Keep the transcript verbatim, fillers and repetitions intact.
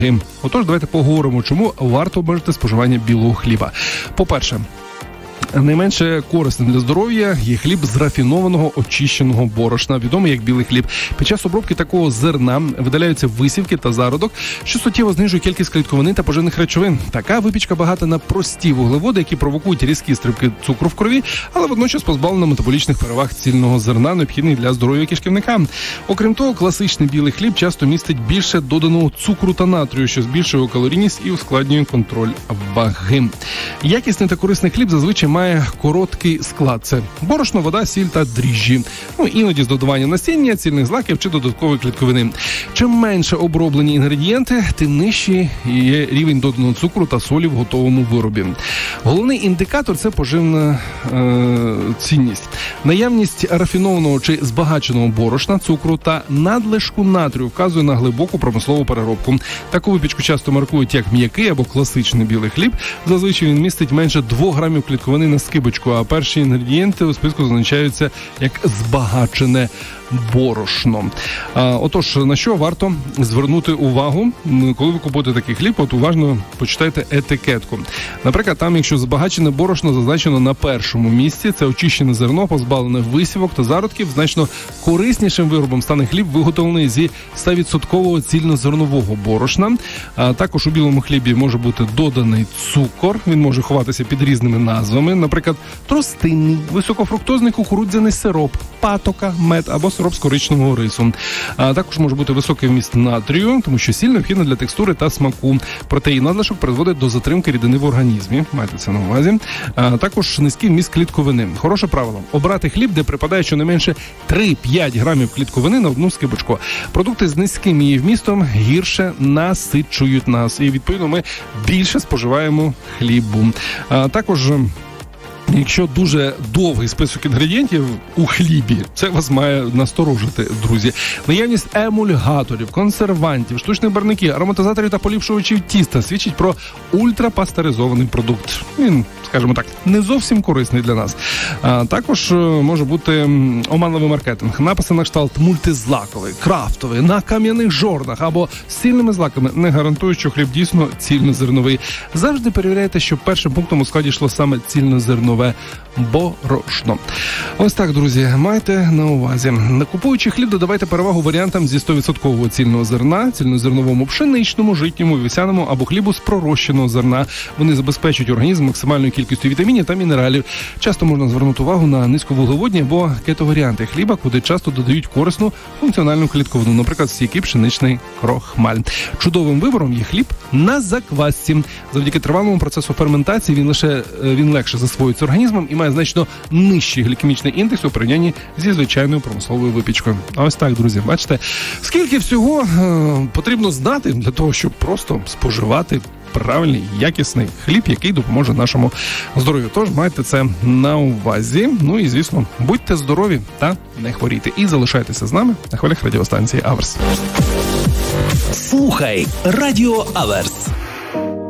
Отож, давайте поговоримо, чому варто обмежити споживання білого хліба. По-перше, найменше корисним для здоров'я є хліб з рафінованого очищеного борошна, відомий як білий хліб. Під час обробки такого зерна видаляються висівки та зародок, що суттєво знижує кількість клітковини та поживних речовин. Така випічка багата на прості вуглеводи, які провокують різкі стрибки цукру в крові, але водночас позбавлена метаболічних переваг цільного зерна, необхідних для здоров'я кишківника. Окрім того, класичний білий хліб часто містить більше доданого цукру та натрію, що збільшує калорійність і ускладнює контроль ваги. Якісний та корисний хліб зазвичай має короткий склад. Це борошно, вода, сіль та дріжджі. Ну, іноді з додаванням насіння, цільних злаків чи додаткової клітковини. Чим менше оброблені інгредієнти, тим нижчий є рівень доданого цукру та солі в готовому виробі. Головний індикатор – це поживна е, цінність. Наявність рафінованого чи збагаченого борошна, цукру та надлишку натрію вказує на глибоку промислову переробку. Таку випічку часто маркують як м'який або класичний білий хліб. Зазвичай він містить менше двох грамів клітковини на скибочку, а перші інгредієнти у списку зазначаються як збагачене борошно. А, отож, на що варто звернути увагу, коли ви купуєте такий хліб? От уважно почитайте етикетку. Наприклад, там, якщо збагачене борошно зазначено на першому місці, це очищене зерно, позбавлене висівок та зародків, значно кориснішим виробом стане хліб, виготовлений зі сто відсотків цільнозернового борошна. А також у білому хлібі може бути доданий цукор, він може ховатися під різними назвами, наприклад, тростинний, високофруктозний кукурудзяний сироп, патока, мед або сироп з коричневого рису. А також може бути високий вміст натрію, тому що сіль необхідна для текстури та смаку. Проте її надлишок призводить до затримки рідини в організмі. Майте це на увазі. А також низький вміст клітковини. Хороше правило – обрати хліб, де припадає щонайменше три-п'ять грамів клітковини на одну скибочку. Продукти з низьким її вмістом гірше насичують нас. І, відповідно, ми більше споживаємо хлібу. А також... Якщо дуже довгий список інгредієнтів у хлібі, це вас має насторожити, друзі. Наявність емульгаторів, консервантів, штучних барвників, ароматизаторів та поліпшувачів тіста свідчить про ультрапастеризований продукт. Він, скажімо так, не зовсім корисний для нас. А також може бути оманливий маркетинг. Написи на кшталт мультизлаковий, крафтовий, на кам'яних жорнах або з цільними злаками не гарантують, що хліб дійсно цільнозерновий. Завжди перевіряйте, щоб першим пунктом у складі йшло саме цільнозернове борошно. Ось так, друзі, майте на увазі. Купуючи хліб, додавайте перевагу варіантам зі сто відсотків цільного зерна, цільнозерновому пшеничному, житньому, вівсяному або хлібу з пророщеного зерна. Вони забезпечують організм максимальною кількістю вітамінів та мінералів. Часто можна звернути увагу на низьковуглеводні або кето-варіанти хліба, куди часто додають корисну функціональну клітковину, наприклад, стійкий пшеничний крохмаль. Чудовим вибором є хліб на заквасці. Завдяки тривалому процесу ферментації він лише він легше засвоюється організмом і має значно нижчий глікемічний індекс у порівнянні зі звичайною промисловою випічкою. А ось так, друзі, бачите, скільки всього е, потрібно знати для того, щоб просто споживати правильний, якісний хліб, який допоможе нашому здоров'ю. Тож майте це на увазі. Ну і, звісно, будьте здорові та не хворійте. І залишайтеся з нами на хвилях радіостанції Аверс. Слухай Радіо Аверс.